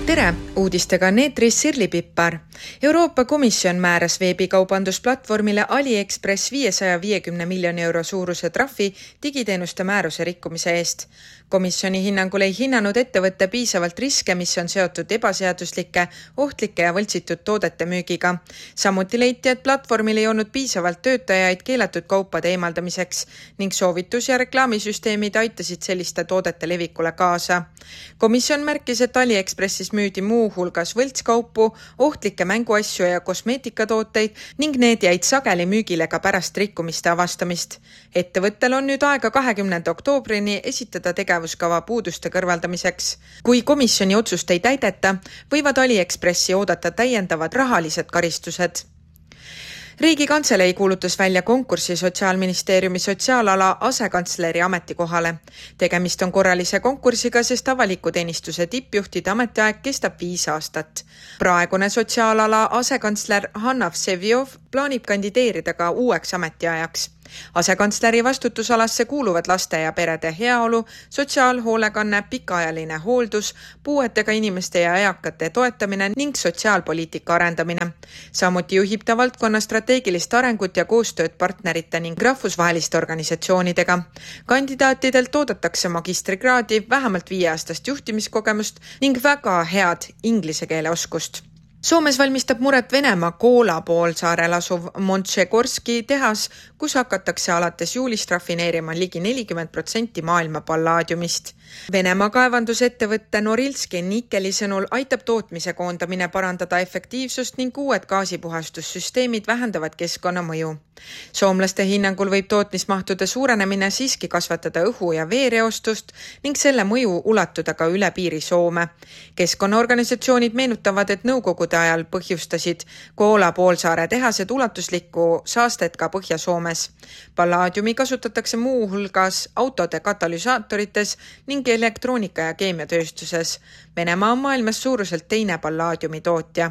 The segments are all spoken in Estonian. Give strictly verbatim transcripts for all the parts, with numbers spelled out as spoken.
Tere! Uudistega on eetris Sirli Pippar. Euroopa Komisjon määras veebikaubandusplatvormile AliExpress viiesaja viiekümne miljoni euro suuruse trahvi digiteenuste määruse rikkumise eest. Komisjoni hinnangul ei hinnanud ettevõtte piisavalt riske, mis on seotud ebaseaduslike, ohtlike ja võltsitud toodete müügiga. Samuti leiti, et platvormil ei olnud piisavalt töötajaid keelatud kaupade eemaldamiseks ning soovitus- ja reklaamisüsteemid aitasid selliste toodete levikule kaasa. Komisjon märkis, et AliExpressis müüdi muu hulgas võltskaupu, ohtlikke mänguasju ja kosmeetikatooteid ning need jäid sageli müügile ka pärast rikkumiste avastamist. Ettevõttel on nüüd aega kahekümnenda oktoobrini esitada tegevuskava puuduste kõrvaldamiseks. Kui komisjoni otsust ei täideta, võivad AliExpressi oodata täiendavad rahalised karistused. Riigikantselei kuulutas välja konkursi Sotsiaalministeeriumi sotsiaalala asekantsleri ametikohale. Tegemist on korralise konkursiga, sest avaliku teenistuse tippjuhtide ametiaeg kestab viis aastat. Praegune sotsiaalala asekantsler Hanna Vseviov plaanib kandideerida ka uueks ametiajaks. Asekantsleri vastutusalasse kuuluvad laste ja perede heaolu, sotsiaalhoolekanne, pikaajaline hooldus, puuetega inimeste ja eakate toetamine ning sotsiaalpoliitika arendamine. Samuti juhib ta valdkonna strateegilist arengut ja koostööd partnerite ning rahvusvaheliste organisatsioonidega. Kandidaatidelt oodatakse magistrikraadi, vähemalt viieaastast juhtimiskogemust ning väga head inglise keele oskust. Soomes valmistab muret Venemaa Koola poolsaarel asuv Montšegorski tehas, kus hakatakse alates juulist rafineerima ligi nelikümmend protsenti maailma pallaadiumist. Venemaa kaevandusettevõtte Norilski Nikeli sõnul aitab tootmise koondamine parandada efektiivsust ning uued gaasipuhastussüsteemid vähendavad keskkonnamõju. Soomlaste hinnangul võib tootmismahtude suurenemine siiski kasvatada õhu- ja veereostust ning selle mõju ulatuda ka üle piiri Soome. Keskkonnaorganisatsioonid meenutavad, et nõukogude ajal põhjustasid Koola poolsaare tehased ulatuslikku saastet ka Põhja-Soomes. Pallaadiumi kasutatakse muu hulgas autode katalüsaatorites ning elektroonika- ja keemiatööstuses. Venemaa on maailmas suuruselt teine pallaadiumi tootja.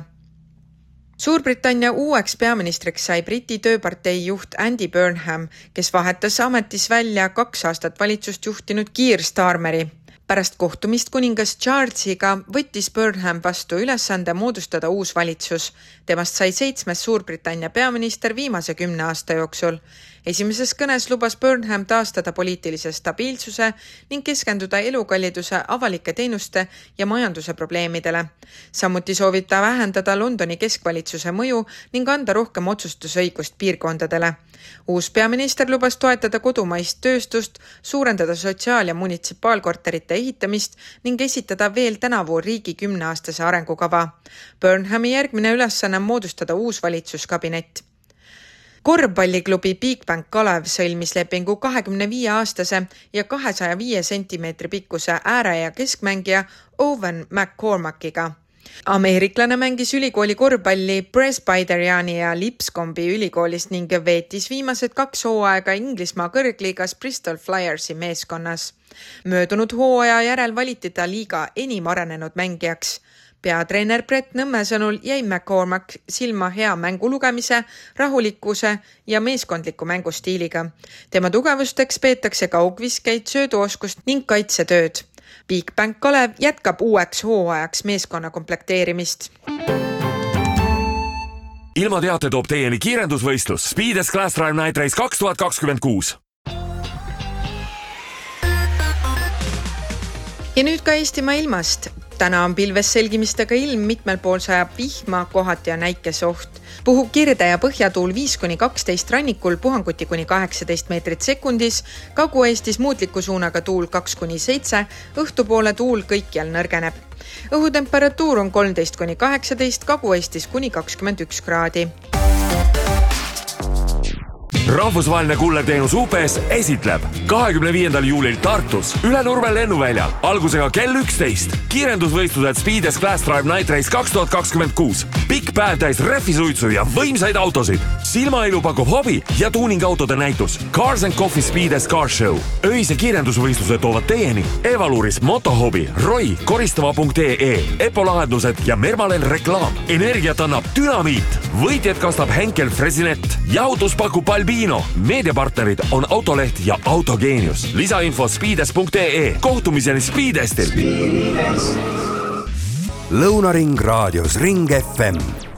Suurbritannia uueks peaministriks sai Briti tööpartei juht Andy Burnham, kes vahetas ametis välja kaks aastat valitsust juhtinud Keir Starmeri. Pärast kohtumist kuningas Charlesiga võttis Burnham vastu ülesande moodustada uus valitsus. Temast sai seitsmes Suurbritannia peaminister viimase kümne aasta jooksul. Esimeses kõnes lubas Burnham taastada poliitilise stabiilsuse ning keskenduda elukalliduse, avalike teenuste ja majanduse probleemidele. Samuti soovib ta vähendada Londoni keskvalitsuse mõju ning anda rohkem otsustusõigust piirkondadele. Uus peaminister lubas toetada kodumaist tööstust, suurendada sotsiaal- ja munitsipaalkorterite ehitamist ning esitada veel tänavu riigi kümneaastase arengukava. Burnhami järgmine ülesanne on moodustada uus valitsuskabinett. Korvpalliklubi Bigbank Kalev sõlmis lepingu kahekümne viie aastase ja kahesaja viie sentimeetri pikkuse ääre- ja keskmängija Owen McCormackiga. Ameeriklane mängis ülikooli korvpalli Presbyteriani ja Lipscombi ülikoolis ning veetis viimased kaks hooaega Inglismaa kõrgliigas Bristol Flyersi meeskonnas. Möödunud hooaja järel valiti ta liiga enim arenenud mängijaks. Peatreener Brett Nõmme sõnul jäi McCormack silma hea mängu lugemise, rahulikkuse ja meeskondliku mängustiiliga. Tema tugevusteks peetakse kaugviskeid, sööduoskust ning kaitsetööd. Bigbank Kalev jätkab uueks hooajaks meeskonna komplekteerimist. Ilma teate toob teieni kiirendusvõistlus Speed S Class Drive Night Race kaks tuhat kakskümmend kuus. Ja nüüd ka Eestimaa ilmast. Täna on pilves selgimistega ilm, mitmel pool sajab vihma, kohati ja näikesoht. Puhub kirde ja põhjatuul viis kuni kaksteist rannikul, puhanguti kuni kaheksateist meetrit sekundis, Kagu-Eestis muutliku suunaga tuul kaks kuni seitse, õhtupoole tuul kõikjal nõrgeneb. Õhutemperatuur on kolmteist kuni kaheksateist, Kagu-Eestis kuni kakskümmend üks kraadi. Rahvusvaheline kullerteenus U P S esitleb kahekümne viiendal juulil Tartus üle Nurme lennuväljal algusega kell üksteist. Kiirendusvõistlused Speed S Class Drive Night Race kaks tuhat kakskümmend kuus. Pikk päev täis rehvisuitsu ja võimsaid autosid. Silmailu pakub hobi ja tuuningautode näitus. Cars and Coffee Speed S Car Show. Öise kiirendusvõistlused toovad teieni Evaluris, Motohobi, Roi, koristava punkt ee, Epo lahendused ja Mermalen reklaam. Energiat annab Dynamiit. Võitjad kastab Henkel Fresinet. Jahutus pakub Albino. Meediapartnerid on Autoleht ja Autogeenius. Lisainfo speedes punkt ee. Kohtumiseni Speedestil. Lõunaring raadios Ring F M